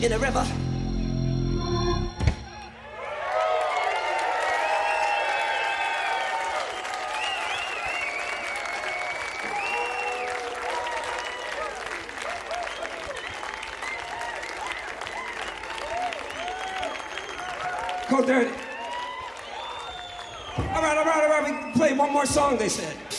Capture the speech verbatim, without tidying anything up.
in a river. Cold Dirty. All right, all right, all right. We can play one more song, they said.